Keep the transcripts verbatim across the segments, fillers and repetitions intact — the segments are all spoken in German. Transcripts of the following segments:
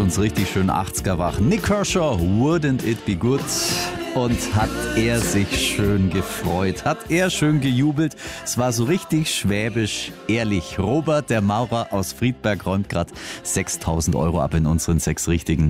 uns richtig schön achtziger wach. Nik Kershaw, Wouldn't It Be Good? Und hat er sich schön gefreut, hat er schön gejubelt. Es war so richtig schwäbisch ehrlich. Robert, der Maurer aus Friedberg, räumt gerade sechstausend Euro ab in unseren sechs Richtigen.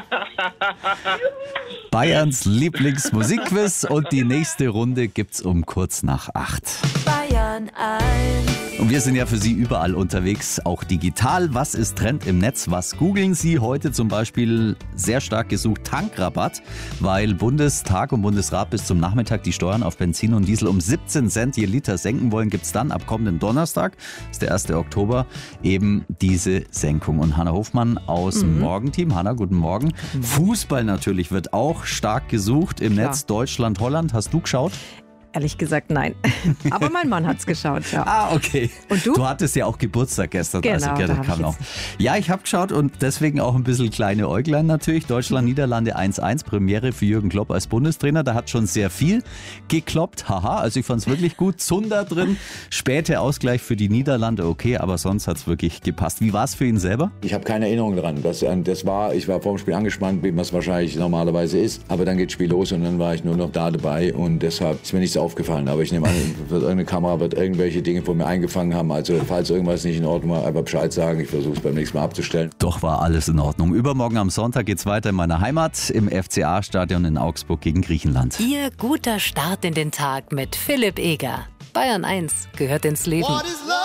Bayerns Lieblingsmusikquiz und die nächste Runde gibt's um kurz nach acht. Bayern eins. Und wir sind ja für Sie überall unterwegs, auch digital. Was ist Trend im Netz? Was googeln Sie heute zum Beispiel? Sehr stark gesucht Tankrabatt, weil Bundestag und Bundesrat bis zum Nachmittag die Steuern auf Benzin und Diesel um siebzehn Cent je Liter senken wollen. Gibt es dann ab kommenden Donnerstag, das ist der erste Oktober, eben diese Senkung. Und Hanna Hofmann aus dem Mhm. Morgenteam. Hanna, guten Morgen. Mhm. Fußball natürlich wird auch stark gesucht im Klar. Netz. Deutschland, Holland. Hast du geschaut? Ehrlich gesagt, nein. Aber mein Mann hat's geschaut, ja. Ah, okay. Und du? Du hattest ja auch Geburtstag gestern. Genau, also, ja, da das hab kam ich auch. Ja, ich habe geschaut und deswegen auch ein bisschen kleine Äuglein natürlich. Deutschland, Niederlande eins eins, Premiere für Jürgen Klopp als Bundestrainer. Da hat schon sehr viel gekloppt. Haha, also ich fand es wirklich gut. Zunder drin, später Ausgleich für die Niederlande, okay, aber sonst hat es wirklich gepasst. Wie war es für ihn selber? Ich habe keine Erinnerung dran. Das, das war, ich war vor dem Spiel angespannt, wie man es wahrscheinlich normalerweise ist. Aber dann geht das Spiel los und dann war ich nur noch da dabei und deshalb ist mir nichts aufgefallen. Aber ich nehme an, wird irgendeine Kamera wird irgendwelche Dinge von mir eingefangen haben. Also falls irgendwas nicht in Ordnung war, einfach Bescheid sagen. Ich versuche es beim nächsten Mal abzustellen. Doch war alles in Ordnung. Übermorgen am Sonntag geht's weiter in meiner Heimat im F C A-Stadion in Augsburg gegen Griechenland. Ihr guter Start in den Tag mit Philipp Eger. Bayern eins gehört ins Leben.